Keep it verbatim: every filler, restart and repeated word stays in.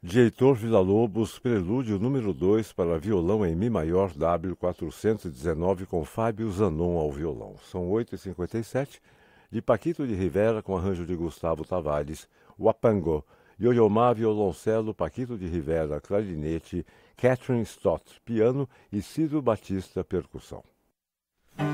de Heitor Villa-Lobos, prelúdio número dois para violão em Mi maior W quatrocentos e dezenove com Fábio Zanon ao violão. São oito e cinquenta e sete, de Paquito de Rivera com arranjo de Gustavo Tavares, Wapango, Yoyomá violoncelo, Paquito de Rivera clarinete, Catherine Stott piano e Ciro Batista percussão.